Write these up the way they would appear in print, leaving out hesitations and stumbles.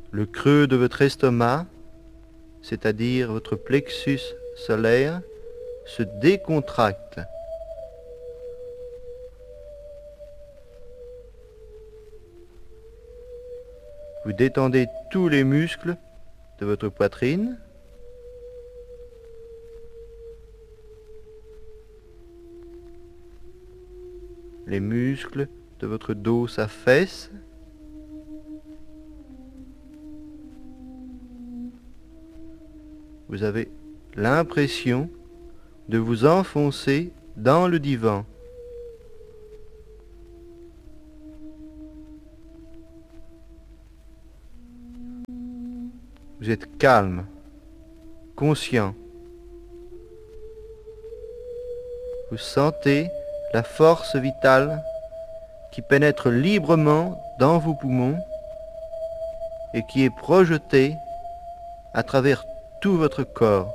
Le creux de votre estomac, c'est-à-dire votre plexus solaire, se décontracte. Vous détendez tous les muscles de votre poitrine. Les muscles de votre dos s'affaissent. Vous avez l'impression de vous enfoncer dans le divan. Vous êtes calme, conscient. Vous sentez la force vitale qui pénètre librement dans vos poumons et qui est projetée à travers tout votre corps.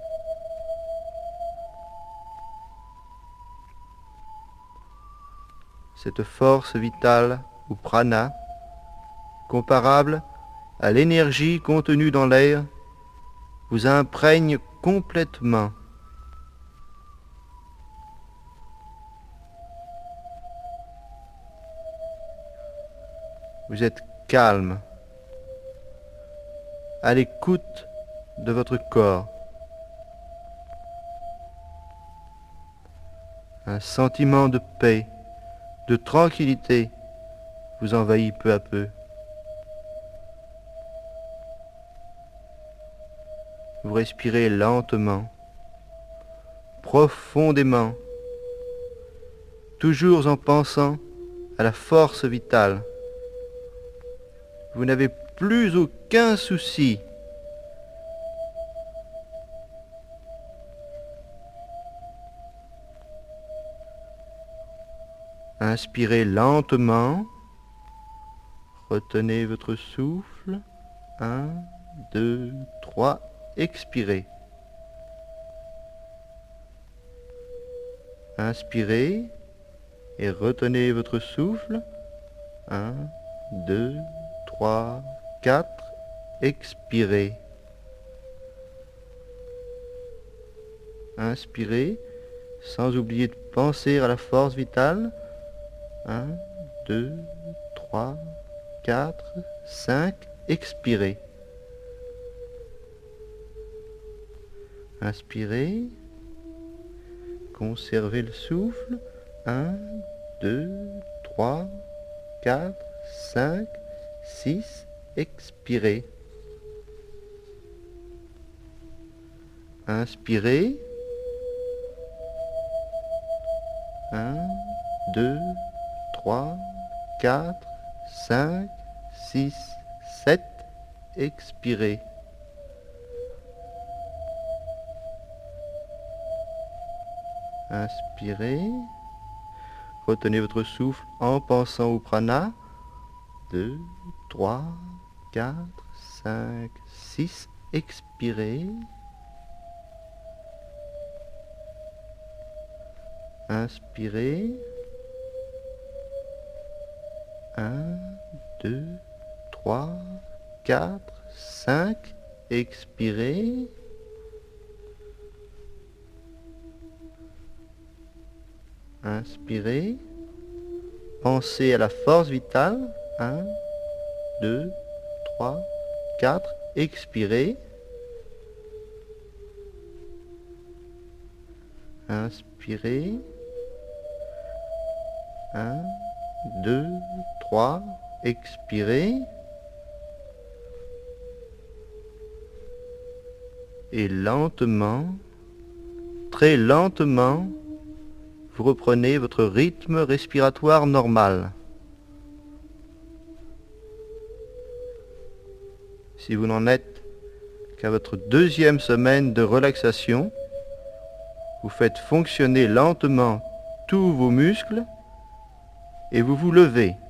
Cette force vitale ou prana, comparable à l'énergie contenue dans l'air, vous imprègne complètement. Vous êtes calme, à l'écoute de votre corps. Un sentiment de paix, de tranquillité vous envahit peu à peu. Vous respirez lentement, profondément, toujours en pensant à la force vitale. Vous n'avez plus aucun souci. Inspirez lentement. Retenez votre souffle. 1, 2, 3. Expirez. Inspirez et retenez votre souffle. 1, 2, 3, 4. Expirez. Inspirez, sans oublier de penser à la force vitale. 1, 2, 3, 4, 5. Expirez. Inspirez. Conservez le souffle. 1, 2, 3, 4, 5, 6. Expirez. Inspirez. 1, 2, 3, 4, 5, 6, 7. Expirez. Inspirez. Retenez votre souffle en pensant au prana. 2, 3, 4, 5, 6. Expirez. Inspirez. 1, 2, 3, 4, 5. Expirez. Inspirez. Pensez à la force vitale. 1, 2, 3, 4. Expirez. Inspirez. 1, 2, 3. Expirez. Et lentement, très lentement, vous reprenez votre rythme respiratoire normal. Si vous n'en êtes qu'à votre deuxième semaine de relaxation, vous faites fonctionner lentement tous vos muscles et vous vous levez.